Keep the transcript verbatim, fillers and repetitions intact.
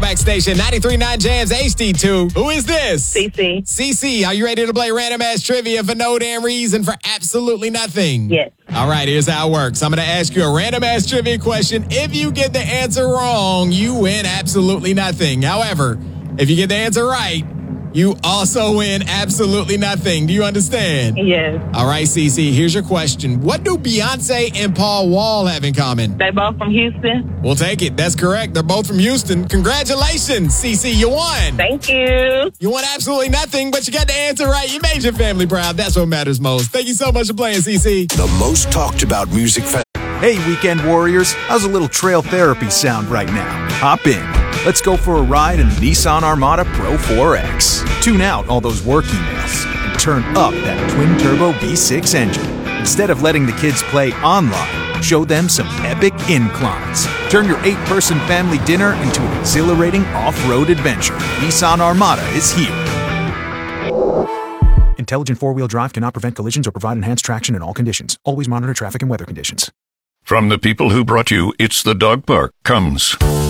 track station, ninety-three point nine Jams H D two. Who is this? Cece. Cece, are you ready to play random ass trivia for no damn reason for absolutely nothing? Yes. All right, here's how it works. I'm going to ask you a random ass trivia question. If you get the answer wrong, you win absolutely nothing. However, if you get the answer right, you also win absolutely nothing. Do you understand? Yes. All right, Cece, here's your question. What do Beyonce and Paul Wall have in common? They both from Houston. We'll take it. That's correct. They're both from Houston. Congratulations, Cece. You won. Thank you. You won absolutely nothing, but you got the answer right. You made your family proud. That's what matters most. Thank you so much for playing, Cece. The most talked about music festival. Hey, weekend warriors, how's a little trail therapy sound right now? Hop in. Let's go for a ride in the Nissan Armada Pro four X. Tune out all those work emails and turn up that twin-turbo V six engine. Instead of letting the kids play online, show them some epic inclines. Turn your eight-person family dinner into an exhilarating off-road adventure. Nissan Armada is here. Intelligent four-wheel drive cannot prevent collisions or provide enhanced traction in all conditions. Always monitor traffic and weather conditions. From the people who brought you It's the Dog Park comes